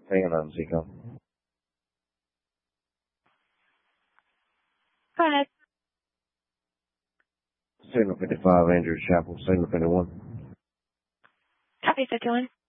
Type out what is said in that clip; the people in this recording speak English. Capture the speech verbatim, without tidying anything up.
Hang on, Zico. Go ahead. Signal fifty-five, Andrew Chapel, Signal fifty-one. Copy, fifty-one.